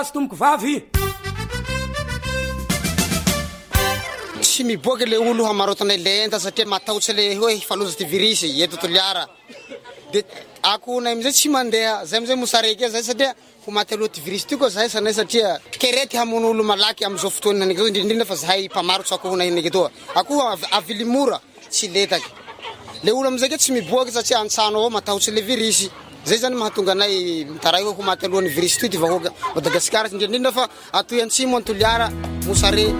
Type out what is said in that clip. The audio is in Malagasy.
Tomko vavy. Tsy miboaka le olo hamarotana lenta satria matahotsy le hoe faloza ty virus eto Toliara. De ako na amizay tsy mandeha, zay amizay mosareky zay satria ho maty aloha ty virus ty koa zay sanay satria kerety hamono olo malaky amizao fotoana nake indrindra fa zahay mpamarotsy ako na nake toa. Ako avily mora tsy letaky. Le olo amizay ke tsy miboaka satria antsano avao matahotsy le virus. Zay zany mahatonga anay mitaray ho maty alohan'ny virus ty vahoaka Madagasikara indrindra fa atoy antsimo Toliara mosare